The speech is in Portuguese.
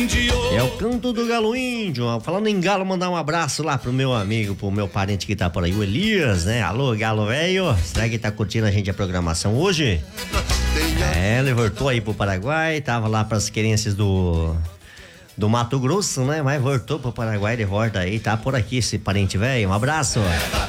É o canto do galo índio. Falando em galo, mandar um abraço lá pro meu amigo, pro meu parente que tá por aí, o Elias, né? Alô, galo velho. Será que tá curtindo a gente a programação hoje? Ele voltou aí pro Paraguai, tava lá pras querências do Mato Grosso, né? Mas voltou pro Paraguai de volta aí, tá por aqui esse parente velho. Um abraço.